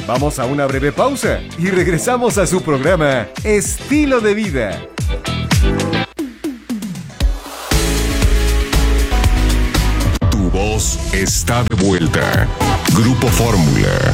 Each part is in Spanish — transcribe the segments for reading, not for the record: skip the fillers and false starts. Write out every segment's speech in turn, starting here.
Vamos a una breve pausa y regresamos a su programa Estilo de Vida. Tu voz está de vuelta. Grupo Fórmula.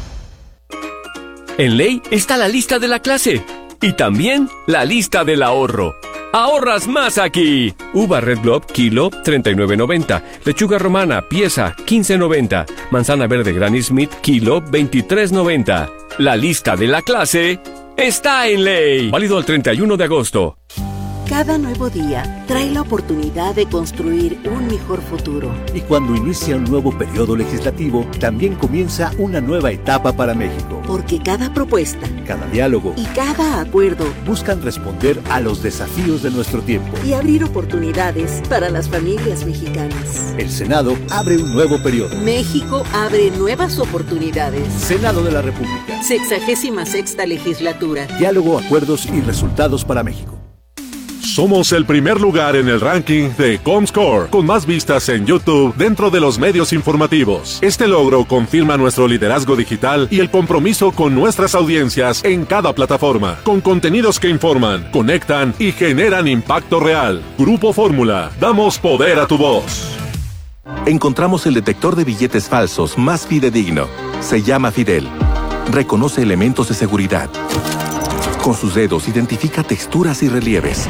En Ley está la lista de la clase y también la lista del ahorro. ¡Ahorras más aquí! Uva Red Globe, kilo, $39.90. Lechuga romana, pieza, $15.90. Manzana verde Granny Smith, kilo, $23.90. La lista de la clase está en Ley. Válido el 31 de agosto. Cada nuevo día trae la oportunidad de construir un mejor futuro. Y cuando inicia un nuevo periodo legislativo, también comienza una nueva etapa para México. Porque cada propuesta, cada diálogo y cada acuerdo buscan responder a los desafíos de nuestro tiempo y abrir oportunidades para las familias mexicanas. El Senado abre un nuevo periodo. México abre nuevas oportunidades. Senado de la República. 66ª legislatura. Diálogo, acuerdos y resultados para México. Somos el primer lugar en el ranking de Comscore, con más vistas en YouTube dentro de los medios informativos. Este logro confirma nuestro liderazgo digital y el compromiso con nuestras audiencias en cada plataforma, con contenidos que informan, conectan y generan impacto real. Grupo Fórmula, damos poder a tu voz. Encontramos el detector de billetes falsos más fidedigno. Se llama Fidel. Reconoce elementos de seguridad. Con sus dedos identifica texturas y relieves.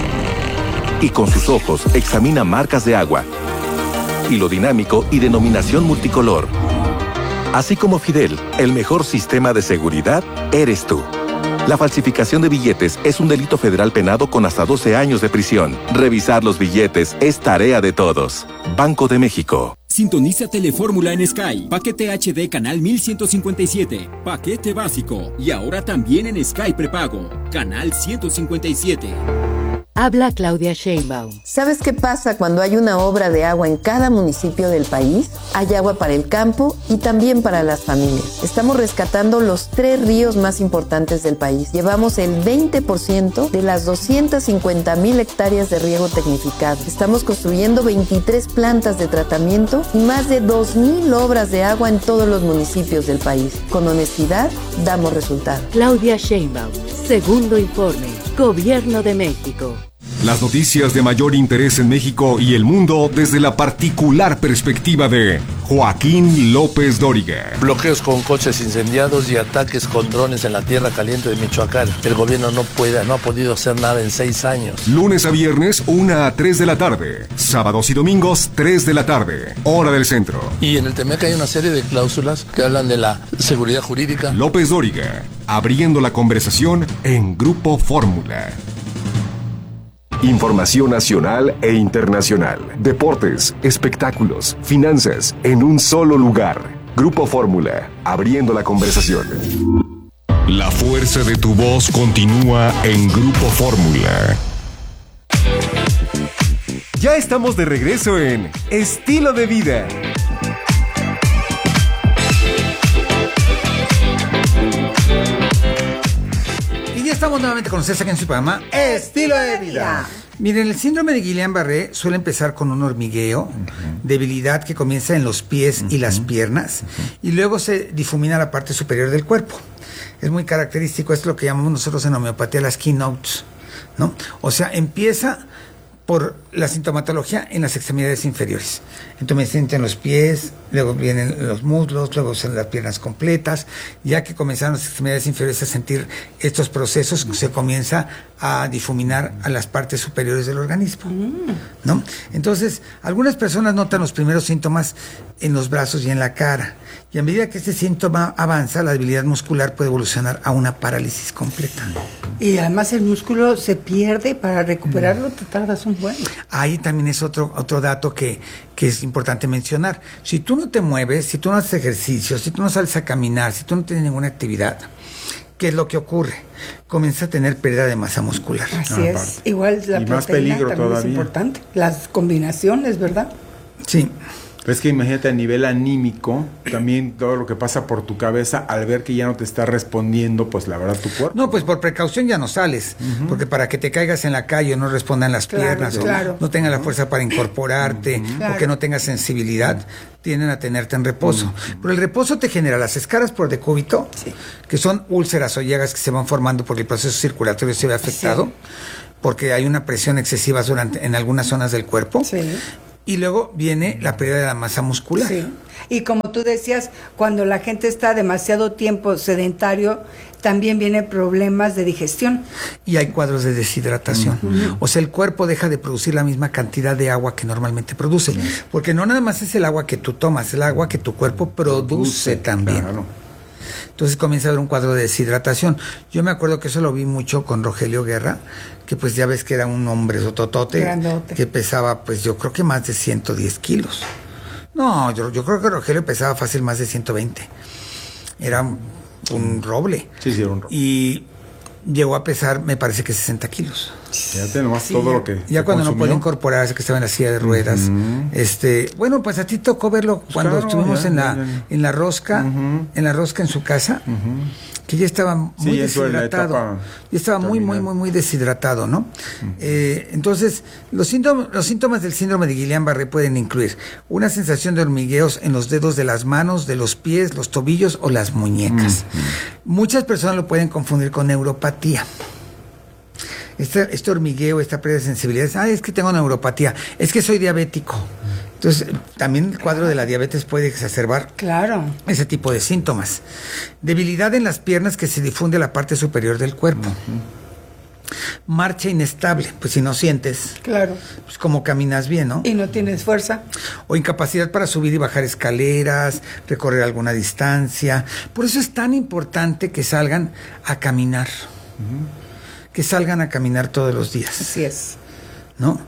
Y con sus ojos examina marcas de agua. Hilo dinámico y denominación multicolor. Así como Fidel, el mejor sistema de seguridad eres tú. La falsificación de billetes es un delito federal penado con hasta 12 años de prisión. Revisar los billetes es tarea de todos. Banco de México. Sintoniza Telefórmula en Sky. Paquete HD canal 1157. Paquete básico. Y ahora también en Sky prepago. Canal 157. Habla Claudia Sheinbaum. ¿Sabes qué pasa cuando hay una obra de agua en cada municipio del país? Hay agua para el campo y también para las familias. Estamos rescatando los 3 ríos más importantes del país. Llevamos el 20% de las 250,000 hectáreas de riego tecnificado. Estamos construyendo 23 plantas de tratamiento y más de 2,000 obras de agua en todos los municipios del país. Con honestidad, damos resultados. Claudia Sheinbaum. Segundo informe. Gobierno de México. Las noticias de mayor interés en México y el mundo desde la particular perspectiva de Joaquín López Dóriga. Bloqueos con coches incendiados y ataques con drones en la tierra caliente de Michoacán. El gobierno no ha podido hacer nada en 6 años. Lunes a viernes, 1 a 3 de la tarde. Sábados y domingos, 3 de la tarde. Hora del centro. Y en el TEMEC hay una serie de cláusulas que hablan de la seguridad jurídica. López Dóriga, abriendo la conversación en Grupo Fórmula. Información nacional e internacional. Deportes, espectáculos, finanzas, en un solo lugar. Grupo Fórmula, abriendo la conversación. La fuerza de tu voz continúa en Grupo Fórmula. Ya estamos de regreso en Estilo de Vida. Estamos nuevamente con ustedes aquí en su programa Estilo de Vida. Miren, el síndrome de Guillain-Barré suele empezar con un hormigueo, debilidad que comienza en los pies y las piernas y luego se difumina la parte superior del cuerpo. Es muy característico, es lo que llamamos nosotros en homeopatía las keynotes, ¿no? O sea, empieza por la sintomatología en las extremidades inferiores. Entonces me sienten los pies, luego vienen los muslos, luego son las piernas completas. Ya que comenzaron las extremidades inferiores a sentir estos procesos, se comienza a difuminar a las partes superiores del organismo, ¿no? Entonces, algunas personas notan los primeros síntomas en los brazos y en la cara. Y a medida que este síntoma avanza, la debilidad muscular puede evolucionar a una parálisis completa. Y además el músculo se pierde, para recuperarlo te tardas un buen. Ahí también es otro dato que es importante mencionar. Si tú no te mueves, si tú no haces ejercicio, si tú no sales a caminar, si tú no tienes ninguna actividad, ¿qué es lo que ocurre? Comienza a tener pérdida de masa muscular. Así es. Igual la proteína también es importante. Las combinaciones, ¿verdad? Sí. Es que imagínate a nivel anímico, también todo lo que pasa por tu cabeza al ver que ya no te está respondiendo, pues la verdad tu cuerpo. No, pues por precaución ya no sales, porque para que te caigas en la calle o no respondan las piernas, o no tengas la fuerza para incorporarte, o que no tengas sensibilidad, tienden a tenerte en reposo. Pero el reposo te genera las escaras por decúbito, que son úlceras o llagas que se van formando porque el proceso circulatorio se ve afectado, porque hay una presión excesiva en algunas zonas del cuerpo. Y luego viene la pérdida de la masa muscular. Y como tú decías, cuando la gente está demasiado tiempo sedentario, también vienen problemas de digestión. Y hay cuadros de deshidratación. O sea, el cuerpo deja de producir la misma cantidad de agua que normalmente produce. Porque no nada más es el agua que tú tomas, es el agua que tu cuerpo produce también. Entonces comienza a haber un cuadro de deshidratación. Yo me acuerdo que eso lo vi mucho con Rogelio Guerra, que pues ya ves que era un hombre sototote, grandote, que pesaba pues yo creo que más de 110 kilos. No, yo creo que Rogelio pesaba fácil más de 120. Era un roble. Sí, era un roble. Y llegó a pesar, me parece que 60 kilos. Fíjate nomás todo lo que ya cuando no podía incorporarse, que estaba en la silla de ruedas. Bueno, pues a ti tocó verlo cuando estuvimos en la rosca, en la rosca en su casa, que ya estaba muy deshidratado. Ya estaba muy deshidratado, ¿no? Entonces, los síntomas del síndrome de Guillain-Barré pueden incluir una sensación de hormigueos en los dedos de las manos, de los pies, los tobillos o las muñecas. Muchas personas lo pueden confundir con neuropatía. Este hormigueo, esta pérdida de sensibilidad, es que tengo neuropatía, es que soy diabético. Entonces, también el cuadro de la diabetes puede exacerbar ese tipo de síntomas. Debilidad en las piernas que se difunde a la parte superior del cuerpo. Marcha inestable, pues si no sientes, pues como caminas bien, ¿no? Y no tienes fuerza. O incapacidad para subir y bajar escaleras, recorrer alguna distancia. Por eso es tan importante que salgan a caminar. Que salgan a caminar todos los días. Así es. ¿No?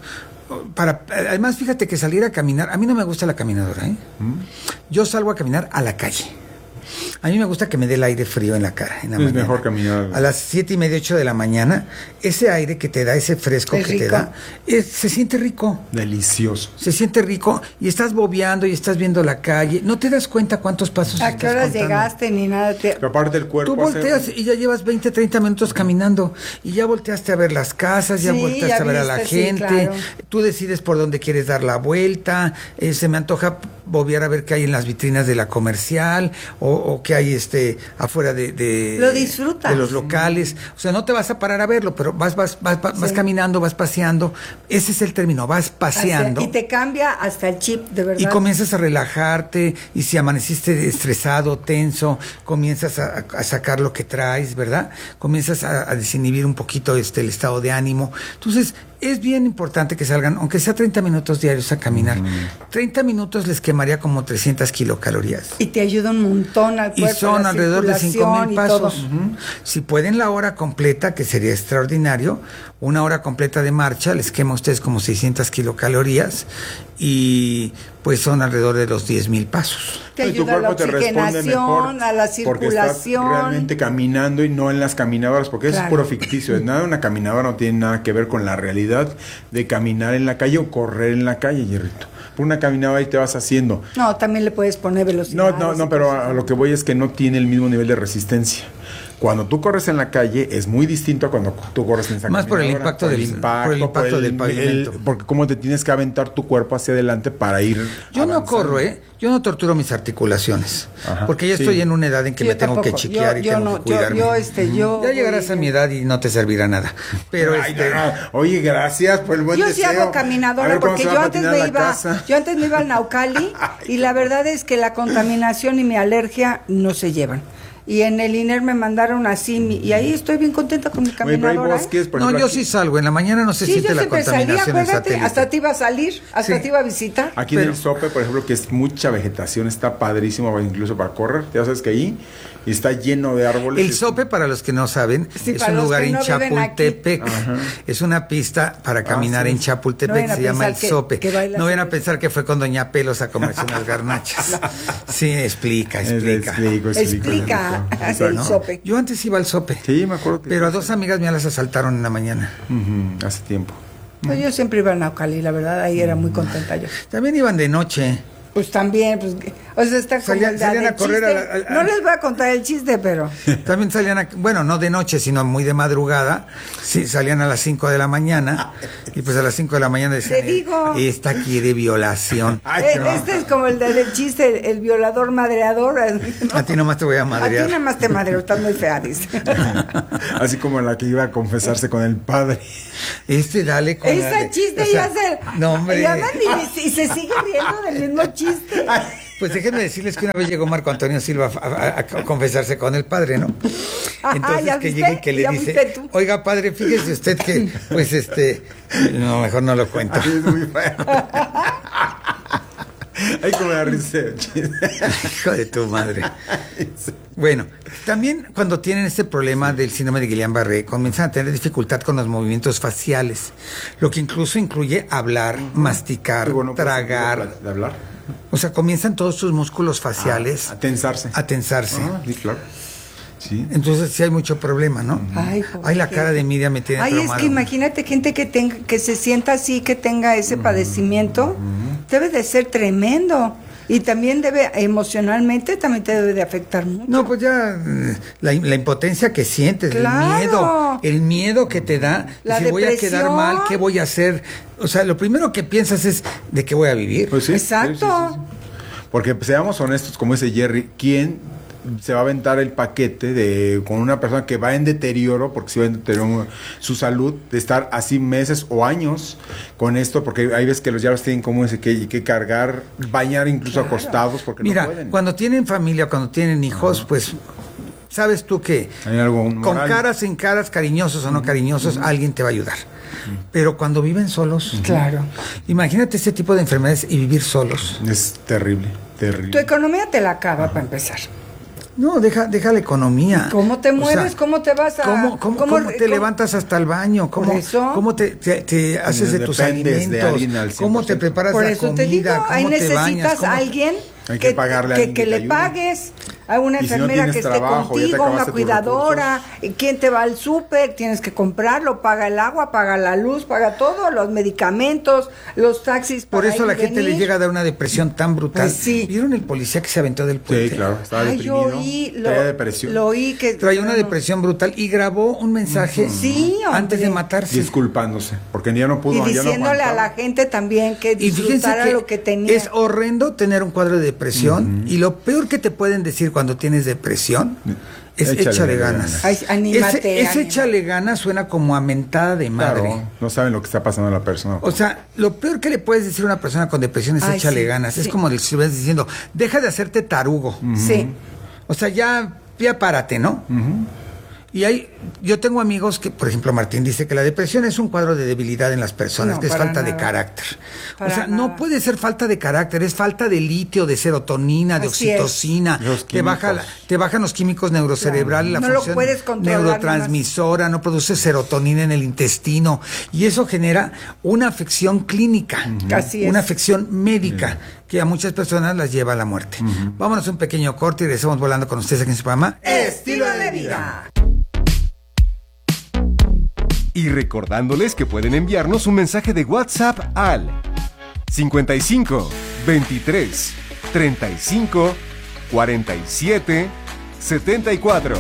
Además, fíjate que salir a caminar, a mí no me gusta la caminadora, ¿eh? Yo salgo a caminar a la calle. A mí me gusta que me dé el aire frío en la cara. En la mañana. Mejor caminar. A las 7:30, 8 de la mañana, ese aire que te da, ese fresco que te da, se siente rico. Delicioso. Se siente rico y estás bobeando y estás viendo la calle. No te das cuenta cuántos pasos ¿A qué horas llegaste ni nada? Pero aparte el cuerpo. Tú volteas y ya llevas 20, 30 minutos caminando y ya volteaste a ver las casas, ya volteaste a ver a la gente. Tú decides por dónde quieres dar la vuelta. Se me antoja bobear a ver qué hay en las vitrinas de la comercial o qué hay afuera lo disfrutas. De los locales. O sea, no te vas a parar a verlo, pero vas caminando, vas paseando. Ese es el término, vas paseando. Y te cambia hasta el chip, de verdad. Y comienzas a relajarte, y si amaneciste estresado, tenso, comienzas a sacar lo que traes, ¿verdad? Comienzas a desinhibir un poquito el estado de ánimo. Entonces, es bien importante que salgan, aunque sea 30 minutos diarios a caminar. 30 minutos les quemaría como 300 kilocalorías. Y te ayuda un montón al cuerpo. Y son alrededor de 5,000 pasos. Si pueden la hora completa, que sería extraordinario, una hora completa de marcha, les quema a ustedes como 600 kilocalorías y pues son alrededor de los 10,000 pasos. Te ayuda a la oxigenación, a la circulación. Porque estás realmente caminando y no en las caminadoras, porque eso es puro ficticio. Nada, una caminadora no tiene nada que ver con la realidad de caminar en la calle o correr en la calle, Hierrito. Por una caminadora ahí te vas haciendo. No, también le puedes poner velocidad. No, pero a lo que voy es que no tiene el mismo nivel de resistencia. Cuando tú corres en la calle es muy distinto a cuando tú corres en esa más por el impacto del pavimento. Porque cómo te tienes que aventar tu cuerpo hacia adelante para ir Yo avanzando. No corro, yo no torturo mis articulaciones. Porque ya estoy en una edad en que me tengo que chiquear y tengo que cuidarme. Ya llegarás a mi edad y no te servirá nada. Pero oye, gracias por el buen deseo. Yo sí hago caminadora porque yo antes me iba al Naucali y la verdad es que la contaminación y mi alergia no se llevan. Y en el INER me mandaron así y ahí estoy bien contenta con mi caminadora. No, yo sí salgo. En la mañana no se siente la contaminación en satélite. Hasta te iba a salir, hasta te iba a visitar. Aquí en el Sope, por ejemplo, que es mucha vegetación, está padrísimo incluso para correr. Ya sabes que ahí está lleno de árboles. El Sope, para los que no saben, es un lugar en Chapultepec. Es una pista para caminar en Chapultepec, se llama el Sope. No vayan a pensar que fue con Doña Pelos a comerse unas garnachas. Sí, explica. ¿No? Sope. Yo antes iba al Sope. Sí, me acuerdo. Pero a 2 amigas mías las asaltaron en la mañana. Hace tiempo. Pues yo siempre iba a Naucali, la verdad, ahí era muy contenta yo. También iban de noche. Pues también, pues, o sea, está como salían a correr No les voy a contar el chiste, pero... También salían, bueno, no de noche, sino muy de madrugada. Sí, salían a las 5 de la mañana. Y pues a las 5 de la mañana decían, te digo, esta quiere violación. Este es como el del chiste, el violador madreador. ¿No? A ti nomás te voy a madrear. A ti nomás te madreo, estás muy fea, dice. Así como la que iba a confesarse con el padre. Dale con ese chiste, o sea, ya se... No, hombre. Y se sigue riendo del mismo chiste. Pues déjenme decirles que una vez llegó Marco Antonio Silva a confesarse con el padre, ¿no? Entonces que llega y que le dice, oiga padre, fíjese usted que, pues no, mejor no lo cuento. Es muy feo. Ay, como la risa. Hijo de tu madre. Bueno, también cuando tienen este problema del síndrome de Guillain-Barré, comienzan a tener dificultad con los movimientos faciales, lo que incluso incluye hablar, masticar, tragar. ¿De hablar? O sea, comienzan todos sus músculos faciales a tensarse. Sí, claro. Sí. Entonces sí hay mucho problema, ¿no? Ay, la cara de Miriam me tiene traumado. Es que imagínate gente que se sienta así, que tenga ese padecimiento, debe de ser tremendo. Y también emocionalmente, también te debe de afectar mucho. No, pues ya la impotencia que sientes, claro. el miedo que te da, la si depresión. Voy a quedar mal, ¿qué voy a hacer? O sea, lo primero que piensas es de qué voy a vivir. Pues sí, exacto. Sí. Porque seamos honestos, como dice Jerry, ¿quién se va a aventar el paquete con una persona que va en deterioro, porque si va en deterioro su salud, de estar así meses o años con esto? Porque hay veces que ya los tienen como ese que cargar, bañar incluso acostados, porque mira, no pueden. Cuando tienen familia, cuando tienen hijos, pues sabes tú que con caras en caras, cariñosos o no cariñosos, alguien te va a ayudar. Pero cuando viven solos, claro. Imagínate este tipo de enfermedades y vivir solos. Es terrible. Tu economía te la acaba para empezar. No, deja la economía. ¿Cómo te mueves? O sea, ¿cómo te vas a...? ¿Cómo te levantas hasta el baño? ¿Cómo te haces de tus alimentos? ¿Cómo te preparas la comida? Por eso te digo, ahí necesitas a alguien que pagarle que le pagues a una enfermera que esté contigo, una cuidadora, quién te va al súper, tienes que comprarlo, paga el agua, paga la luz, paga todo, los medicamentos, los taxis. Por eso a la gente le llega a dar una depresión tan brutal. Pues sí. ¿Vieron el policía que se aventó del puente? Sí, claro, estaba deprimido. Traía depresión. Lo oí que traía una depresión brutal y grabó un mensaje antes de matarse. Disculpándose, porque ya no pudo. Y diciéndole a la gente también que disfrutara lo que tenía. Es horrendo tener un cuadro de depresión y lo peor que te pueden decir cuando tienes depresión es échale ganas. Ay, anímate. Ese échale ganas suena como a mentada de madre. Claro, no saben lo que está pasando a la persona. O sea, lo peor que le puedes decir a una persona con depresión es échale ganas. Sí. Es como si estuvieras diciendo, deja de hacerte tarugo. Sí. O sea, ya párate, ¿no? Y yo tengo amigos que, por ejemplo, Martín dice que la depresión es un cuadro de debilidad en las personas, que es falta de carácter. No puede ser falta de carácter, es falta de litio, de serotonina, de oxitocina. Te bajan los químicos neurocerebrales, la función neurotransmisora, no produce serotonina en el intestino. Y eso genera una afección clínica, una afección médica, que a muchas personas las lleva a la muerte. Vámonos a un pequeño corte y regresamos volando con ustedes aquí en su programa Estilo de Vida. Y recordándoles que pueden enviarnos un mensaje de WhatsApp al 55 23 35 47 74.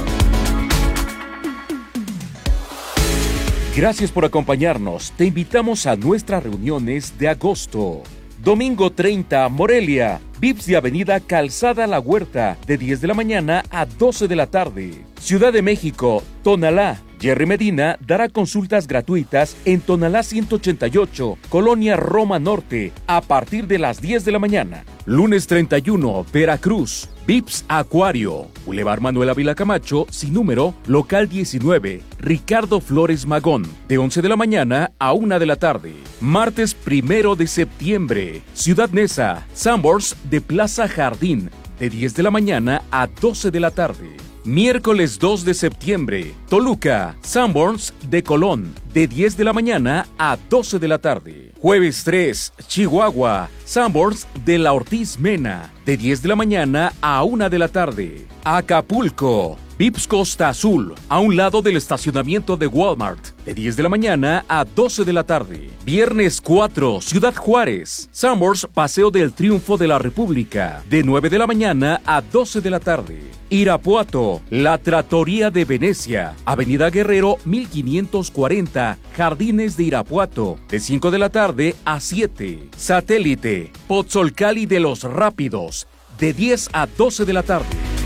Gracias por acompañarnos. Te invitamos a nuestras reuniones de agosto. Domingo 30, Morelia, Vips de Avenida Calzada La Huerta, de 10 de la mañana a 12 de la tarde. Ciudad de México, Tonalá. Jerry Medina dará consultas gratuitas en Tonalá 188, Colonia Roma Norte, a partir de las 10 de la mañana. Lunes 31, Veracruz, Vips Acuario, Boulevard Manuel Ávila Camacho, sin número, local 19, Ricardo Flores Magón, de 11 de la mañana a 1 de la tarde. Martes 1 de septiembre, Ciudad Neza, Sanborns de Plaza Jardín, de 10 de la mañana a 12 de la tarde. Miércoles 2 de septiembre, Toluca, Sanborns de Colón, de 10 de la mañana a 12 de la tarde. Jueves 3, Chihuahua, Sanborns de la Ortiz Mena, de 10 de la mañana a 1 de la tarde. Acapulco, Vips Costa Azul, a un lado del estacionamiento de Walmart, de 10 de la mañana a 12 de la tarde. Viernes 4, Ciudad Juárez, Sanborns Paseo del Triunfo de la República, de 9 de la mañana a 12 de la tarde. Irapuato, La Trattoria de Venecia, Avenida Guerrero 1540, Jardines de Irapuato, de 5 de la tarde a 7. Satélite, Pozzolcali de los Rápidos, de 10 a 12 de la tarde.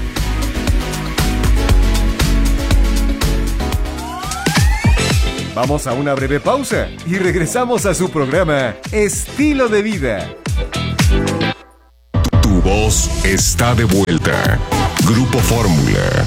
Vamos a una breve pausa y regresamos a su programa Estilo de Vida. Tu voz está de vuelta. Grupo Fórmula.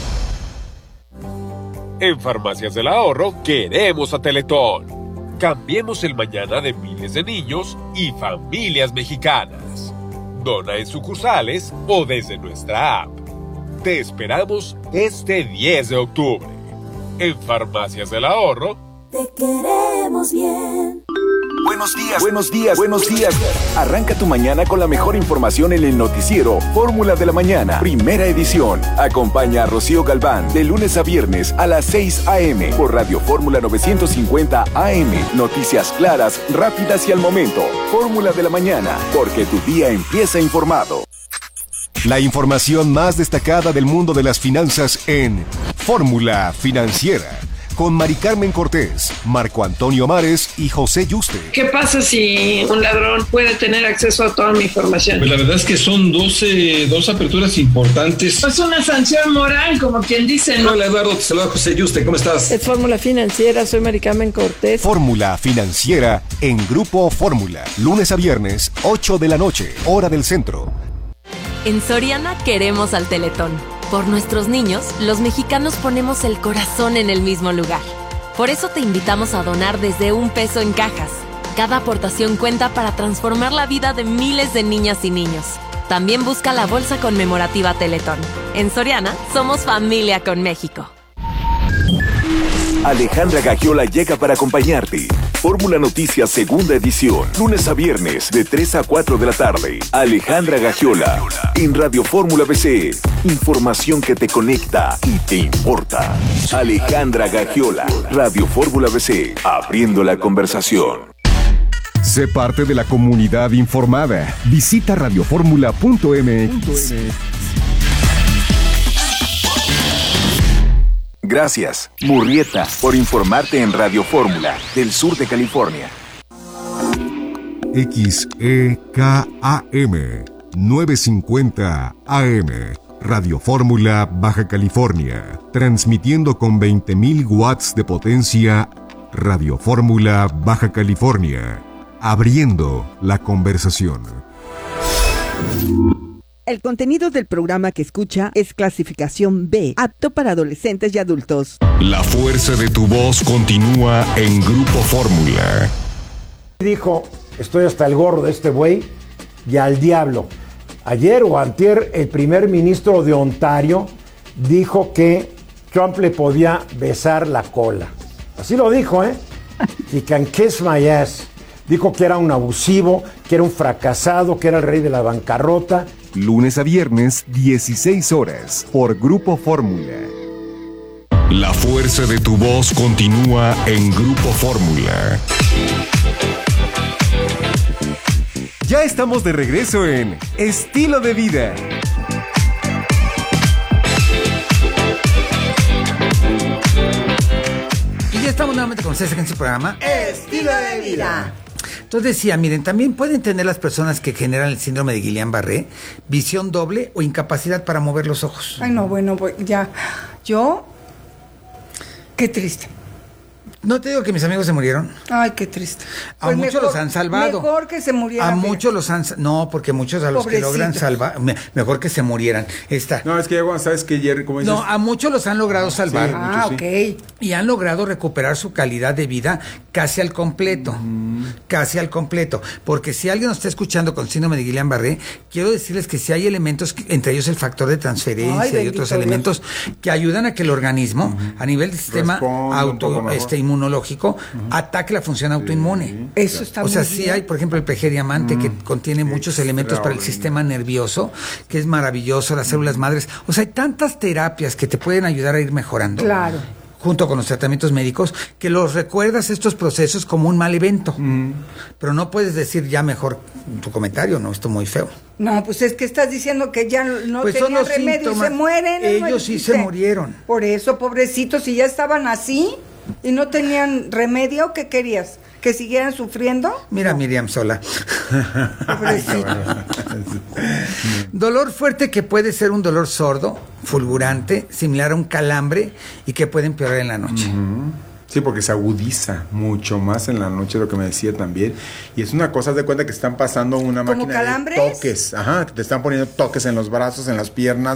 En Farmacias del Ahorro queremos a Teletón. Cambiemos el mañana de miles de niños y familias mexicanas. Dona en sucursales o desde nuestra app. Te esperamos este 10 de octubre. En Farmacias del Ahorro. Te queremos bien. Buenos días, buenos días, buenos días. Arranca tu mañana con la mejor información en el noticiero Fórmula de la Mañana, primera edición. Acompaña a Rocío Galván de lunes a viernes a las 6 a.m. por Radio Fórmula 950 AM. Noticias claras, rápidas y al momento. Fórmula de la Mañana, porque tu día empieza informado. La información más destacada del mundo de las finanzas en Fórmula Financiera, con Mari Carmen Cortés, Marco Antonio Mares y José Yuste. ¿Qué pasa si un ladrón puede tener acceso a toda mi información? Pues la verdad es que son dos aperturas importantes. Es una sanción moral, como quien dice, ¿no? Hola Eduardo, te saluda José Yuste, ¿cómo estás? Es Fórmula Financiera, soy Mari Carmen Cortés. Fórmula Financiera en Grupo Fórmula, lunes a viernes, 8 de la noche, hora del centro. En Soriana queremos al Teletón. Por nuestros niños, los mexicanos ponemos el corazón en el mismo lugar. Por eso te invitamos a donar desde $1 en cajas. Cada aportación cuenta para transformar la vida de miles de niñas y niños. También busca la bolsa conmemorativa Teletón. En Soriana, somos familia con México. Alejandra Gagiola llega para acompañarte. Fórmula Noticias, segunda edición. Lunes a viernes, de 3 a 4 de la tarde. Alejandra Gagiola, en Radio Fórmula BC. Información que te conecta y te importa. Alejandra Gagiola, Radio Fórmula BC. Abriendo la conversación. Sé parte de la comunidad informada. Visita radioformula.mx. Gracias, Murrieta, por informarte en Radio Fórmula, del sur de California. XEKAM 950 AM, Radio Fórmula, Baja California, transmitiendo con 20.000 watts de potencia. Radio Fórmula, Baja California, abriendo la conversación. El contenido del programa que escucha es clasificación B, apto para adolescentes y adultos. La fuerza de tu voz continúa en Grupo Fórmula. Dijo, estoy hasta el gorro de este güey y al diablo. Ayer o antier, el primer ministro de Ontario dijo que Trump le podía besar la cola. Así lo dijo, ¿eh? He can kiss my ass. Dijo que era un abusivo, que era un fracasado, que era el rey de la bancarrota. Lunes a viernes, 16 horas, por Grupo Fórmula. La fuerza de tu voz continúa en Grupo Fórmula. Ya estamos de regreso en Estilo de Vida. Y ya estamos nuevamente con ustedes en su programa Estilo de Vida. Entonces decía, miren, también pueden tener las personas que generan el síndrome de Guillain-Barré visión doble o incapacidad para mover los ojos. Ay, no, bueno, ya. Yo, qué triste. No te digo que mis amigos se murieron. Ay, qué triste. A muchos mejor, los han salvado. Mejor que se murieran. A muchos los han... No, porque muchos a los Pobrecitos. Que logran salvar... Mejor que se murieran. No, es que ya sabes que Jerry, como dices... No, a muchos los han logrado salvar. Sí, muchos, ok. Y han logrado recuperar su calidad de vida casi al completo. Casi al completo. Porque si alguien nos está escuchando con síndrome de Guillain-Barré, quiero decirles que si hay elementos, entre ellos el factor de transferencia y otros elementos que ayudan a que el organismo, a nivel del sistema inmunológico, inmunológico, ataque la función autoinmune. Eso está muy bien. Sí hay, por ejemplo, el PG Diamante, que contiene muchos elementos para el sistema nervioso, que es maravilloso, las células madres. O sea, hay tantas terapias que te pueden ayudar a ir mejorando. Claro. Junto con los tratamientos médicos, que los recuerdas estos procesos como un mal evento. Pero no puedes decir ya mejor tu comentario, no, esto muy feo. No, pues es que estás diciendo que ya no pues tenían remedio y se mueren. Ellos sí se murieron. Por eso, pobrecitos, si ya estaban así y no tenían remedio, ¿qué querías? ¿Que siguieran sufriendo? Mira, no. Miriam Sola. Dolor fuerte que puede ser un dolor sordo, fulgurante, similar a un calambre y que puede empeorar en la noche. Sí, porque se agudiza mucho más en la noche, lo que me decía también. Y es una cosa, haz de cuenta que están pasando una máquina calambres? de toques. Ajá, que te están poniendo toques en los brazos, en las piernas,